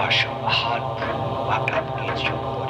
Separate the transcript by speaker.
Speaker 1: rush of a heartbreak up against your body.